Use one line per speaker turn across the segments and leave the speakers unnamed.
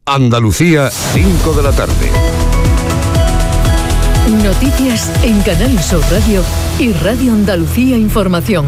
Andalucía, 5 de la tarde.
Noticias en Canal Sur Radio y Radio Andalucía Información.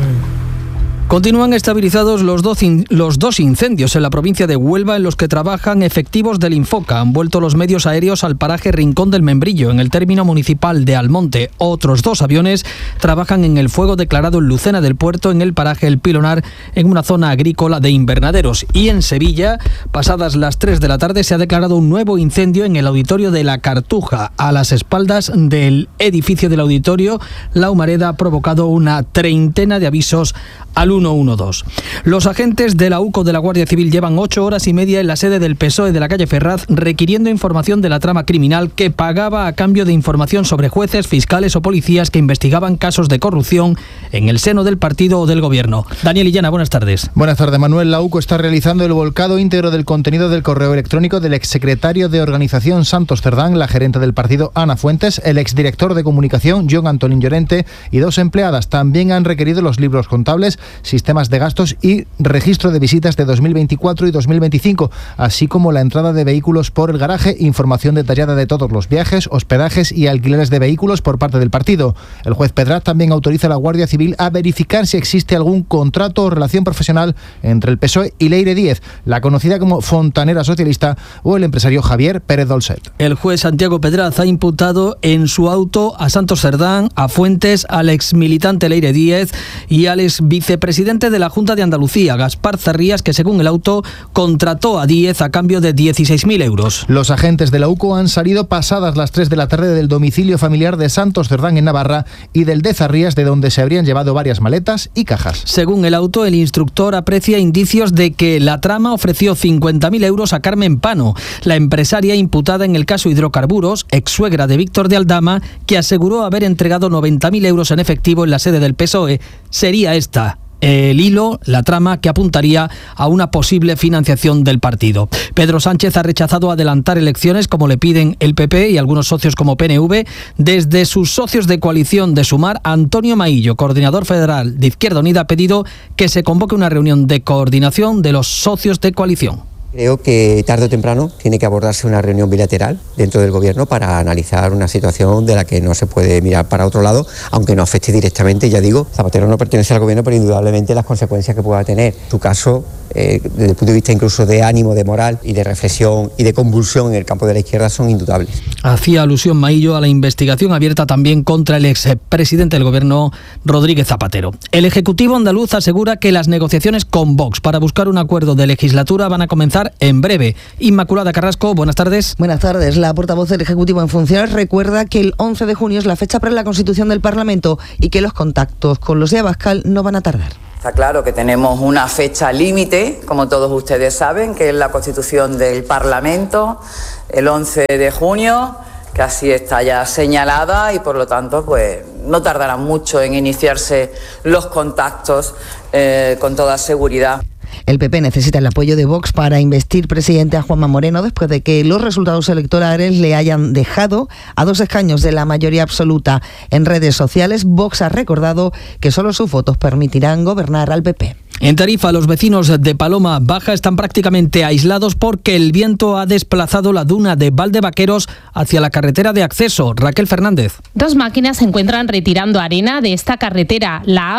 Continúan estabilizados los dos incendios en la provincia de Huelva en los que trabajan efectivos del Infoca. Han vuelto los medios aéreos al paraje Rincón del Membrillo, en el término municipal de Almonte. Otros 2 aviones trabajan en el fuego declarado en Lucena del Puerto, en el paraje El Pilonar, en una zona agrícola de invernaderos. Y en Sevilla, pasadas las 3 de la tarde, se ha declarado un nuevo incendio en el auditorio de La Cartuja. A las espaldas del edificio del auditorio, la humareda ha provocado una treintena de avisos al 112. Los agentes de la UCO de la Guardia Civil llevan 8 horas y media en la sede del PSOE de la calle Ferraz requiriendo información de la trama criminal que pagaba a cambio de información sobre jueces, fiscales o policías que investigaban casos de corrupción en el seno del partido o del gobierno. Daniel Illana, buenas tardes.
Buenas tardes, Manuel. La UCO está realizando el volcado íntegro del contenido del correo electrónico del exsecretario de Organización Santos Cerdán, la gerente del partido Ana Fuentes, el exdirector de comunicación John Antolín Llorente y 2 empleadas. También han requerido los libros contables, sistemas de gastos y registro de visitas de 2024 y 2025, así como la entrada de vehículos por el garaje, información detallada de todos los viajes, hospedajes y alquileres de vehículos por parte del partido. El juez Pedraz también autoriza a la Guardia Civil a verificar si existe algún contrato o relación profesional entre el PSOE y Leire Díez, la conocida como fontanera socialista, o el empresario Javier Pérez Dolcet.
El juez Santiago Pedraz ha imputado en su auto a Santos Cerdán, a Fuentes, al exmilitante Leire Díez y al exvicepresidente de la Junta de Andalucía, Gaspar Zarrías, que según el auto contrató a Díez a cambio de 16.000 euros.
Los agentes de la UCO han salido pasadas las 3 de la tarde del domicilio familiar de Santos Cerdán en Navarra y del de Zarrías, de donde se habrían llevado varias maletas y cajas.
Según el auto, el instructor aprecia indicios de que la trama ofreció 50.000 euros a Carmen Pano, la empresaria imputada en el caso Hidrocarburos, ex-suegra de Víctor de Aldama, que aseguró haber entregado 90.000 euros en efectivo en la sede del PSOE. Sería esta el hilo, la trama que apuntaría a una posible financiación del partido. Pedro Sánchez ha rechazado adelantar elecciones como le piden el PP y algunos socios como PNV. Desde sus socios de coalición de Sumar, Antonio Maillo, coordinador federal de Izquierda Unida, ha pedido que se convoque una reunión de coordinación de los socios de coalición.
Creo que tarde o temprano tiene que abordarse una reunión bilateral dentro del Gobierno para analizar una situación de la que no se puede mirar para otro lado, aunque no afecte directamente. Ya digo, Zapatero no pertenece al Gobierno, pero indudablemente las consecuencias que pueda tener su caso, desde el punto de vista incluso de ánimo, de moral y de reflexión y de convulsión en el campo de la izquierda, son indudable.
Hacía alusión Maillo a la investigación abierta también contra el expresidente del Gobierno, Rodríguez Zapatero. El Ejecutivo andaluz asegura que las negociaciones con Vox para buscar un acuerdo de legislatura van a comenzar en breve. Inmaculada Carrasco, buenas tardes.
Buenas tardes. La portavoz del Ejecutivo en funciones recuerda que el 11 de junio es la fecha para la constitución del Parlamento y que los contactos con los de Abascal no van a tardar.
Está claro que tenemos una fecha límite, como todos ustedes saben, que es la constitución del Parlamento, el 11 de junio, que así está ya señalada y por lo tanto pues no tardará mucho en iniciarse los contactos con toda seguridad.
El PP necesita el apoyo de Vox para investir presidente a Juanma Moreno después de que los resultados electorales le hayan dejado a 2 escaños de la mayoría absoluta. En redes sociales, Vox ha recordado que solo sus votos permitirán gobernar al PP.
En Tarifa, los vecinos de Paloma Baja están prácticamente aislados porque el viento ha desplazado la duna de Valdevaqueros hacia la carretera de acceso. Raquel Fernández.
2 máquinas se encuentran retirando arena de esta carretera, la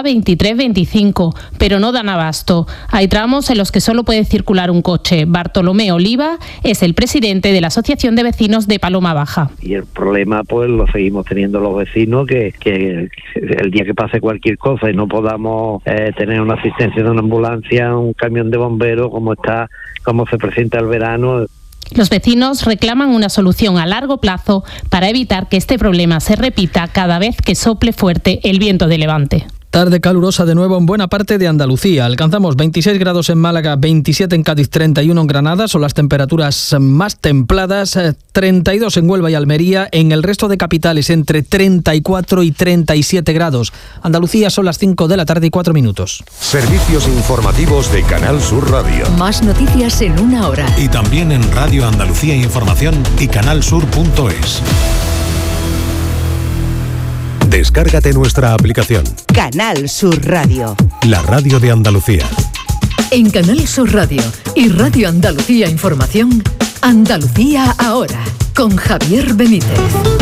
A2325, pero no dan abasto. Hay tramos en los que solo puede circular un coche. Bartolomé Oliva es el presidente de la Asociación de Vecinos de Paloma Baja.
Y el problema pues lo seguimos teniendo los vecinos, que el día que pase cualquier cosa y no podamos tener una asistencia de una ambulancia, un camión de bomberos, como se presenta el verano.
Los vecinos reclaman una solución a largo plazo para evitar que este problema se repita cada vez que sople fuerte el viento de levante.
Tarde calurosa de nuevo en buena parte de Andalucía. Alcanzamos 26 grados en Málaga, 27 en Cádiz, 31 en Granada. Son las temperaturas más templadas. 32 en Huelva y Almería. En el resto de capitales entre 34 y 37 grados. Andalucía son las 5 de la tarde y 4 minutos.
Servicios informativos de Canal Sur Radio.
Más noticias en 1 hora.
Y también en Radio Andalucía Información y canalsur.es. Descárgate nuestra aplicación.
Canal Sur Radio.
La radio de Andalucía.
En Canal Sur Radio y Radio Andalucía Información, Andalucía ahora, con Javier Benítez.